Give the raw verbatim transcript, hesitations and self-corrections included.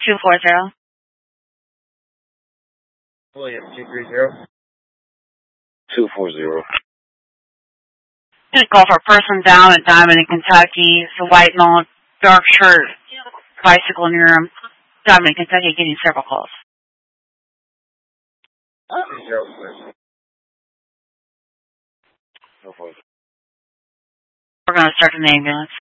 two four zero. William, two three zero. two four zero. Just call for a person down at Diamond in Kentucky. It's a white male, dark shirt, bicycle near him. Diamond in Kentucky, getting several calls. two zero, please. We're going to start an ambulance.